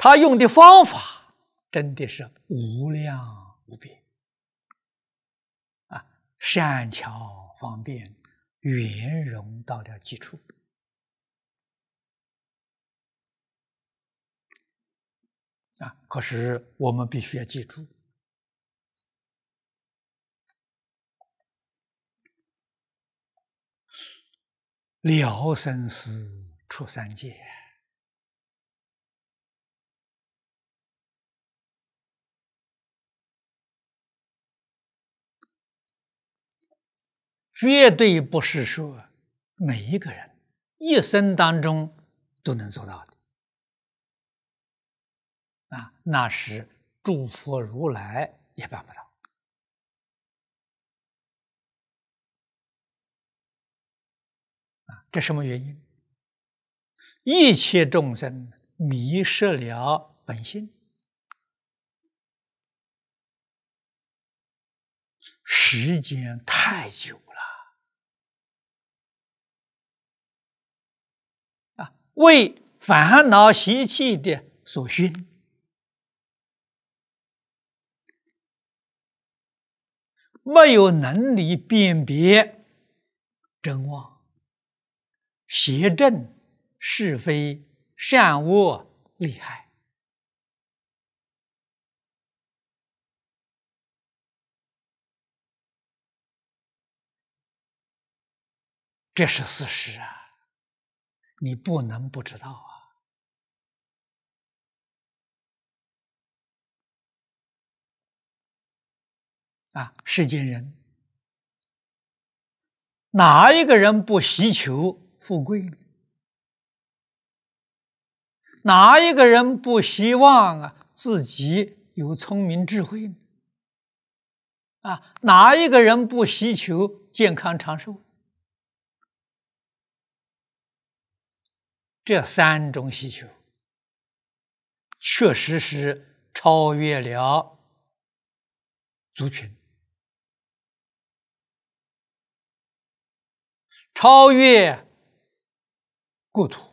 他用的方法真的是无量无边啊，善巧方便，圆融到了极处啊！可是我们必须要记住，了生死，出三界。绝对不是说每一个人一生当中都能做到的啊，那是诸佛如来也办不到啊。这什么原因？一切众生迷失了本性，时间太久了啊，为烦恼习气的所熏，没有能力辨别真妄、邪正、是非、善恶、利害。这是事实啊，你不能不知道啊！啊，世间人哪一个人不希求富贵呢？哪一个人不希望自己有聪明智慧呢？啊，哪一个人不希求健康长寿？这三种需求，确实是超越了族群，超越故土，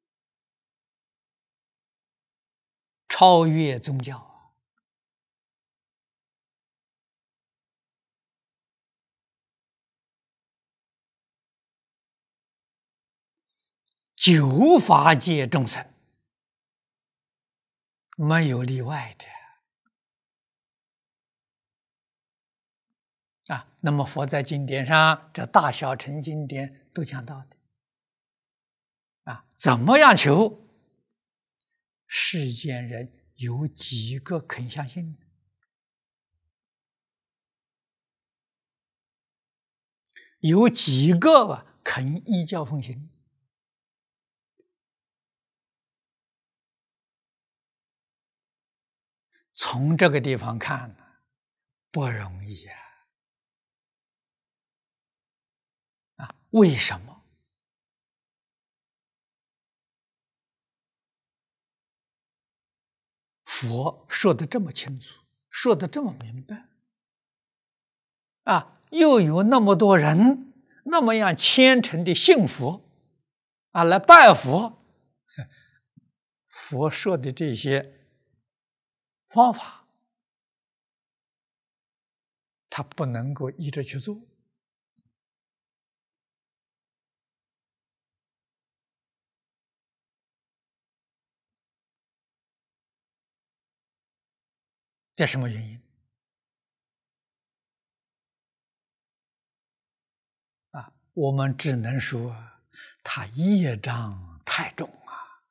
超越宗教。九法界众生没有例外的啊。那么佛在经典上，这大小乘经典都讲到的啊。怎么样求？世间人有几个肯相信？有几个肯依教奉行？从这个地方看，不容易啊！为什么？佛说得这么清楚，说得这么明白啊，又有那么多人那么样虔诚的信佛啊，来拜佛。佛说的这些方法，他不能够依着去做。这什么原因？啊，我们只能说他业障太重啊，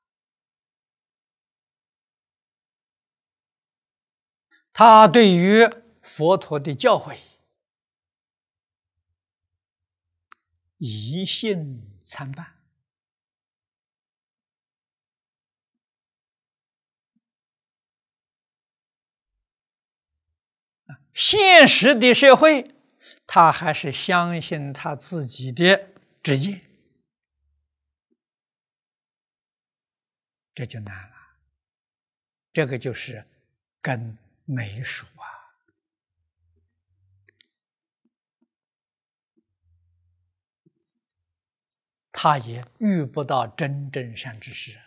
他对于佛陀的教诲疑信参半。现实的社会，他还是相信他自己的直见，这就难了。这个就是根没熟啊，他也遇不到真正善知识。